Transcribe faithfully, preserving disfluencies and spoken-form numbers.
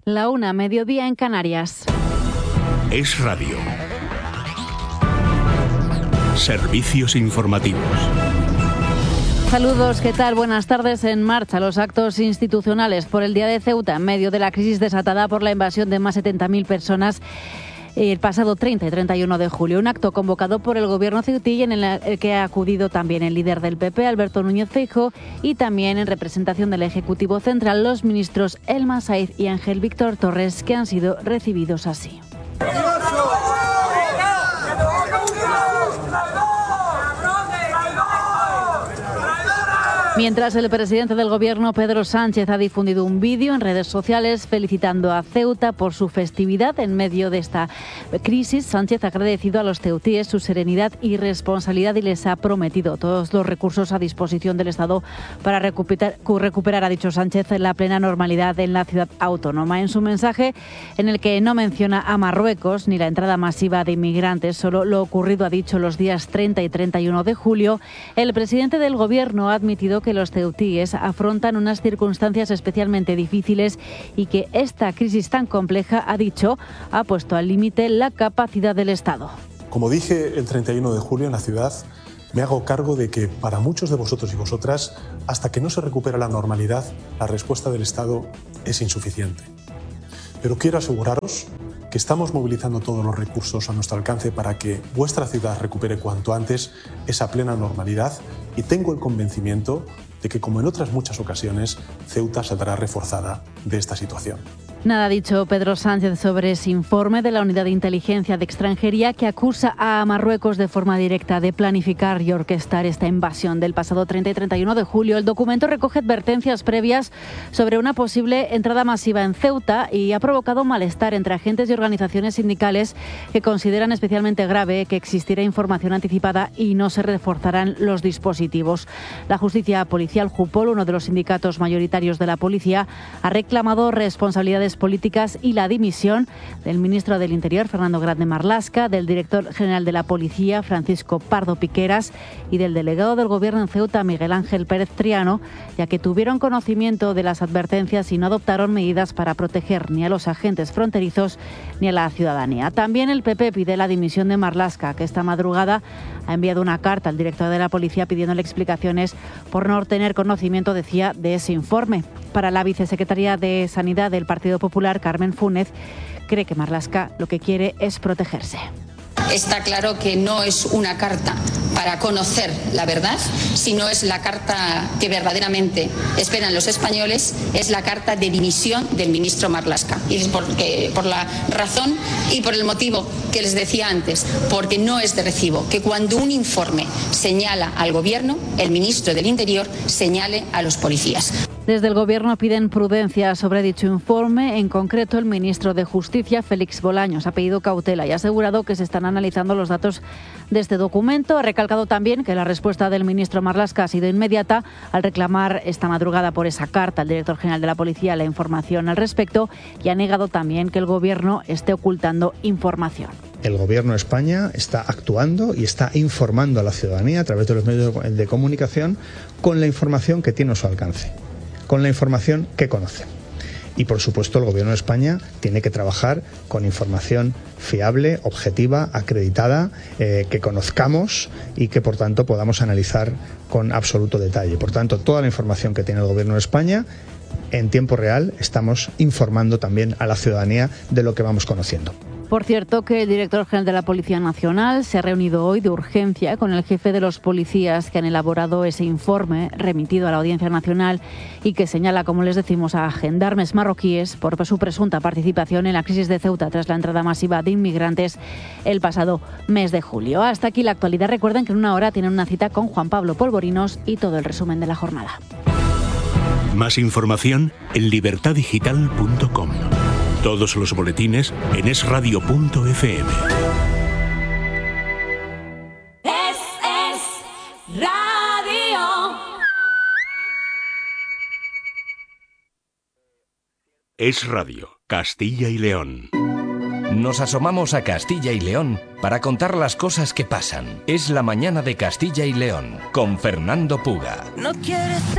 La una, mediodía en Canarias. Es Radio. Servicios informativos. Saludos, ¿qué tal? Buenas tardes. En marcha los actos institucionales por el Día de Ceuta en medio de la crisis desatada por la invasión de más de setenta mil personas el pasado treinta y treinta y uno de julio. Un acto convocado por el gobierno ceutí en el que ha acudido también el líder del P P, Alberto Núñez Feijóo, y también en representación del Ejecutivo Central los ministros Elma Saiz y Ángel Víctor Torres, que han sido recibidos así. Mientras el presidente del Gobierno, Pedro Sánchez, ha difundido un vídeo en redes sociales felicitando a Ceuta por su festividad en medio de esta crisis, Sánchez ha agradecido a los ceutíes su serenidad y responsabilidad y les ha prometido todos los recursos a disposición del Estado para recuperar, recuperar, ha dicho Sánchez, la plena normalidad en la ciudad autónoma. En su mensaje, en el que no menciona a Marruecos ni la entrada masiva de inmigrantes, solo lo ocurrido, ha dicho, los días treinta y treinta y uno de julio, el presidente del Gobierno ha admitido que los ceutíes afrontan unas circunstancias especialmente difíciles y que esta crisis tan compleja, ha dicho, ha puesto al límite la capacidad del Estado. Como dije el treinta y uno de julio en la ciudad, me hago cargo de que para muchos de vosotros y vosotras, hasta que no se recupera la normalidad, la respuesta del Estado es insuficiente. Pero quiero aseguraros que estamos movilizando todos los recursos a nuestro alcance para que vuestra ciudad recupere cuanto antes esa plena normalidad, y tengo el convencimiento de que, como en otras muchas ocasiones, Ceuta saldrá reforzada de esta situación. Nada ha dicho Pedro Sánchez sobre ese informe de la Unidad de Inteligencia de Extranjería que acusa a Marruecos de forma directa de planificar y orquestar esta invasión del pasado treinta y treinta y uno de julio. El documento recoge advertencias previas sobre una posible entrada masiva en Ceuta y ha provocado malestar entre agentes y organizaciones sindicales que consideran especialmente grave que existiera información anticipada y no se reforzarán los dispositivos. La justicia policial, Jupol, uno de los sindicatos mayoritarios de la policía, ha reclamado responsabilidades políticas y la dimisión del ministro del Interior, Fernando Grande Marlaska, del director general de la Policía, Francisco Pardo Piqueras, y del delegado del Gobierno en Ceuta, Miguel Ángel Pérez Triano, ya que tuvieron conocimiento de las advertencias y no adoptaron medidas para proteger ni a los agentes fronterizos ni a la ciudadanía. También el P P pide la dimisión de Marlaska, que esta madrugada ha enviado una carta al director de la Policía pidiéndole explicaciones por no tener conocimiento, decía, de ese informe. Para la vicesecretaria de Sanidad del Partido Popular, Carmen Fúnez, cree que Marlaska lo que quiere es protegerse. Está claro que no es una carta para conocer la verdad, sino es la carta que verdaderamente esperan los españoles, es la carta de dimisión del ministro Marlaska. Y es porque, por la razón y por el motivo que les decía antes, porque no es de recibo que cuando un informe señala al Gobierno, el ministro del Interior señale a los policías. Desde el Gobierno piden prudencia sobre dicho informe. En concreto, el ministro de Justicia, Félix Bolaños, ha pedido cautela y ha asegurado que se están analizando los datos de este documento. Ha recalcado también que la respuesta del ministro Marlaska ha sido inmediata al reclamar esta madrugada por esa carta al director general de la Policía la información al respecto, y ha negado también que el Gobierno esté ocultando información. El Gobierno de España está actuando y está informando a la ciudadanía a través de los medios de comunicación con la información que tiene a su alcance, con la información que conoce. Y, por supuesto, el Gobierno de España tiene que trabajar con información fiable, objetiva, acreditada, eh, que conozcamos y que, por tanto, podamos analizar con absoluto detalle. Por tanto, toda la información que tiene el Gobierno de España, en tiempo real, estamos informando también a la ciudadanía de lo que vamos conociendo. Por cierto, que el director general de la Policía Nacional se ha reunido hoy de urgencia con el jefe de los policías que han elaborado ese informe remitido a la Audiencia Nacional y que señala, como les decimos, a gendarmes marroquíes por su presunta participación en la crisis de Ceuta tras la entrada masiva de inmigrantes el pasado mes de julio. Hasta aquí la actualidad. Recuerden que en una hora tienen una cita con Juan Pablo Polvorinos y todo el resumen de la jornada. Más información en libertad digital punto com. Todos los boletines en es radio punto efe eme. Es, es radio. Es Radio, Castilla y León. Nos asomamos a Castilla y León para contar las cosas que pasan. Es la mañana de Castilla y León con Fernando Puga. No quieres